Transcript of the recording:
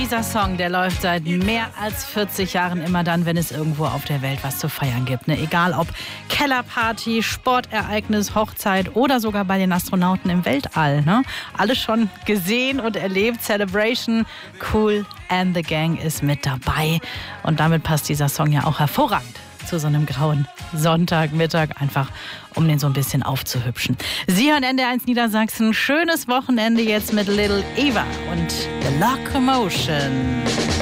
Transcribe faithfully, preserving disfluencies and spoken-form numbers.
Dieser Song, der läuft seit mehr als vierzig Jahren immer dann, wenn es irgendwo auf der Welt was zu feiern gibt. Ne? Egal ob Kellerparty, Sportereignis, Hochzeit oder sogar bei den Astronauten im Weltall. Ne? Alles schon gesehen und erlebt. Celebration, Kool and the Gang ist mit dabei. Und damit passt dieser Song ja auch hervorragend zu so einem grauen Sonntagmittag, einfach um den so ein bisschen aufzuhübschen. Sie hören N D R eins Niedersachsen. Schönes Wochenende jetzt mit Little Eva und The Locomotion.